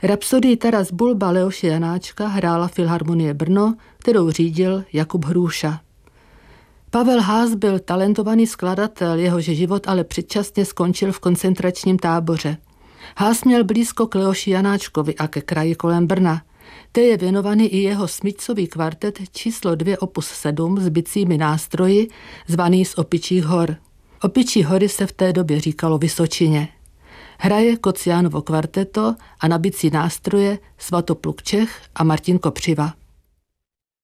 Rapsodii Taras Bulba Leoše Janáčka hrála Filharmonie Brno, kterou řídil Jakub Hrůša. Pavel Haas byl talentovaný skladatel, jehož život ale předčasně skončil v koncentračním táboře. Haas měl blízko k Leoši Janáčkovi a ke kraji kolem Brna. Té je věnovaný i jeho smyčcový kvartet číslo 2 opus 7 s bicími nástroji, zvaný z Opičích hor. Opičí hory se v té době říkalo Vysočině. Hraje Kociánovo kvarteto a na bicí nástroje Svatopluk Čech a Martin Kopřiva.